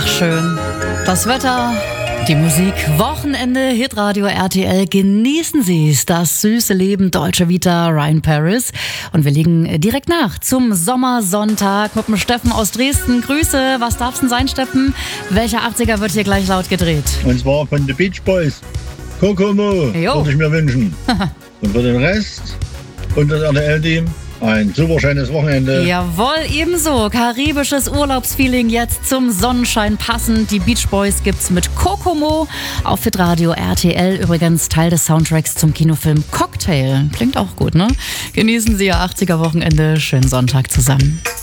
schön. Das Wetter, die Musik, Wochenende, Hitradio RTL. Genießen Sie es, das süße Leben, Deutsche Vita, Ryan Paris. Und wir legen direkt nach zum Sommersonntag mit dem Steffen aus Dresden. Grüße, was darf's denn sein, Steffen? Welcher 80er wird hier gleich laut gedreht? Und zwar von The Beach Boys. Kokomo würde ich mir wünschen. Und für den Rest und das RTL-Team ein super schönes Wochenende. Jawohl, ebenso. Karibisches Urlaubsfeeling jetzt zum Sonnenschein passend. Die Beach Boys gibt's mit Kokomo auf Hitradio RTL. Übrigens Teil des Soundtracks zum Kinofilm Cocktail. Klingt auch gut, ne? Genießen Sie Ihr 80er Wochenende. Schönen Sonntag zusammen.